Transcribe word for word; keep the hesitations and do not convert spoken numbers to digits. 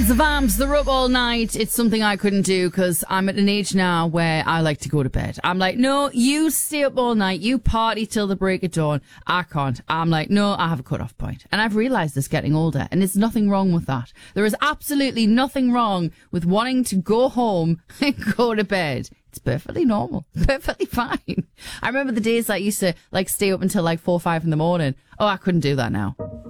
The Vamps, they're up all night. It's something I couldn't do because I'm at an age now where I like to go to bed. I'm like, no, you stay up all night. You party till the break of dawn. I can't. I'm like, no, I have a cut-off point. And I've realised this getting older, and there's nothing wrong with that. There is absolutely nothing wrong with wanting to go home and go to bed. It's perfectly normal. Perfectly fine. I remember the days that I used to like stay up until like four or five in the morning. Oh, I couldn't do that now.